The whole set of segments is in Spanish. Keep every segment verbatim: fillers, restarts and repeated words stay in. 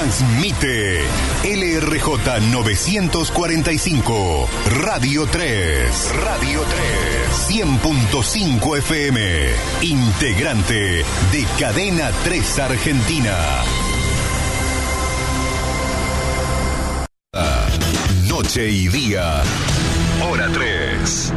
Transmite L R J novecientos cuarenta y cinco, Radio tres. Radio tres. cien punto cinco F M. Integrante de Cadena tres Argentina. Noche y día. Hora tres.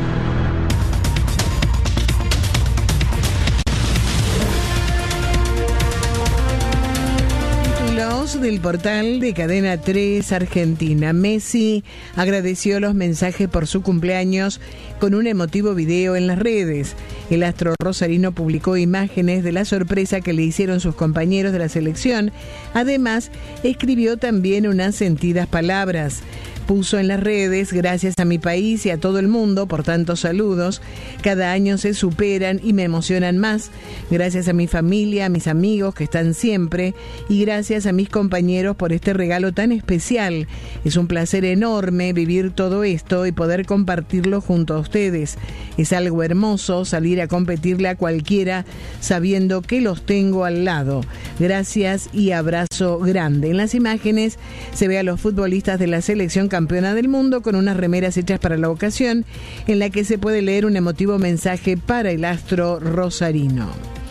Del portal de Cadena tres Argentina. Messi agradeció los mensajes por su cumpleaños con un emotivo video en las redes. El astro rosarino publicó imágenes de la sorpresa que le hicieron sus compañeros de la selección. Además, escribió también unas sentidas palabras. Puso en las redes: gracias a mi país y a todo el mundo por tantos saludos. Cada año se superan y me emocionan más. Gracias a mi familia, a mis amigos que están siempre, y gracias a mis compañeros por este regalo tan especial. Es un placer enorme vivir todo esto y poder compartirlo junto a ustedes. Es algo hermoso salir a competirle a cualquiera sabiendo que los tengo al lado. Gracias y abrazo grande. En las imágenes se ve a los futbolistas de la selección campeona del mundo con unas remeras hechas para la ocasión, en la que se puede leer un emotivo mensaje para el astro rosarino.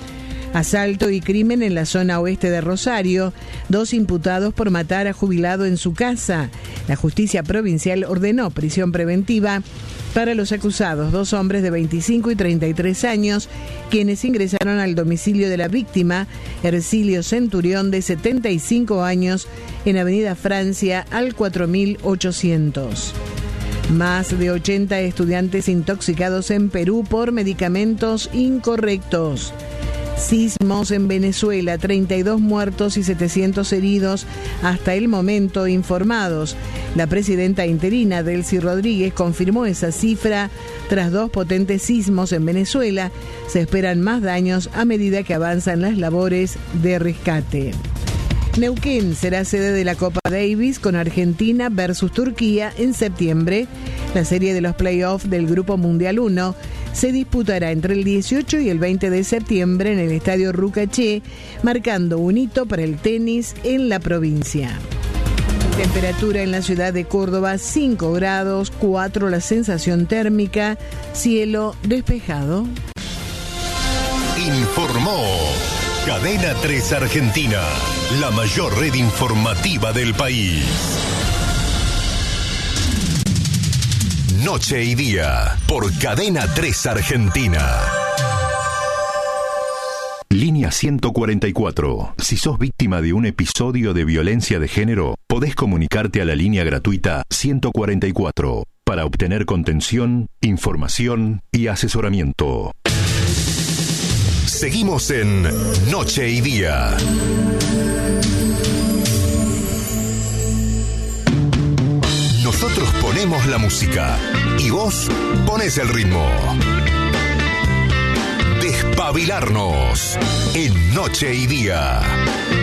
Asalto y crimen en la zona oeste de Rosario. Dos imputados por matar a jubilado en su casa. La justicia provincial ordenó prisión preventiva para los acusados, dos hombres de veinticinco y treinta y tres años, quienes ingresaron al domicilio de la víctima, Ercilio Centurión, de setenta y cinco años, en Avenida Francia, al cuatro mil ochocientos. Más de ochenta estudiantes intoxicados en Perú por medicamentos incorrectos. Sismos en Venezuela, treinta y dos muertos y setecientos heridos hasta el momento informados. La presidenta interina, Delcy Rodríguez, confirmó esa cifra tras dos potentes sismos en Venezuela. Se esperan más daños a medida que avanzan las labores de rescate. Neuquén será sede de la Copa Davis con Argentina versus Turquía en septiembre. La serie de los playoffs del Grupo Mundial uno se disputará entre el dieciocho y el veinte de septiembre en el Estadio Rucaché, marcando un hito para el tenis en la provincia. Temperatura en la ciudad de Córdoba, cinco grados, cuatro la sensación térmica, cielo despejado. Informó Cadena tres Argentina, la mayor red informativa del país. Noche y día, por Cadena tres Argentina. Línea ciento cuarenta y cuatro. Si sos víctima de un episodio de violencia de género, podés comunicarte a la línea gratuita ciento cuarenta y cuatro para obtener contención, información y asesoramiento. Seguimos en Noche y Día. Nosotros ponemos la música y vos ponés el ritmo. Despabilarnos en Noche y Día.